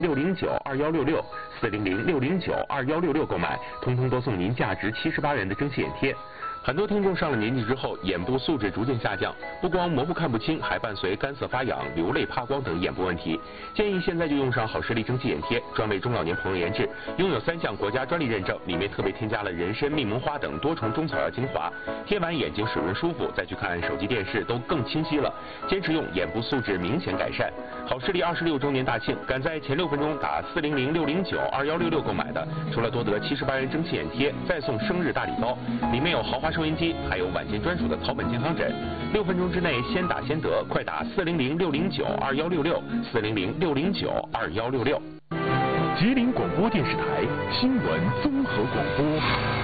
6092166，40066092166购买，通通都送您价值78元的蒸汽眼贴。很多听众上了年纪之后，眼部素质逐渐下降，不光模糊看不清，还伴随干涩发痒、流泪怕光等眼部问题。建议现在就用上好视力蒸汽眼贴，专为中老年朋友研制，拥有3项国家专利认证，里面特别添加了人参、蜜蒙花等多重中草药精华，贴完眼睛水润舒服，再去看手机电视都更清晰了。坚持用，眼部素质明显改善。好视力26周年大庆，赶在前6分钟打40066092166购买的，除了多得78元蒸汽眼贴，再送生日大礼包，里面有豪华收音机，还有晚间专属的草本健康枕。6分钟之内先打先得，快打40066092166，40066092166。吉林广播电视台新闻综合广播。